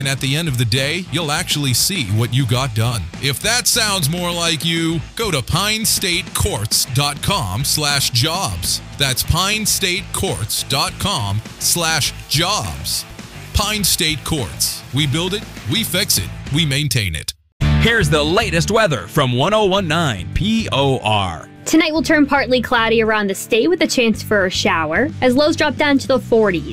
And at the end of the day, you'll actually see what you got done. If that sounds more like you, go to pinestatecourts.com/jobs. That's pinestatecourts.com/jobs. Pine State Courts. We build it, we fix it, we maintain it. Here's the latest weather from 1019 POR. Tonight will turn partly cloudy around the state with a chance for a shower as lows drop down to the 40s.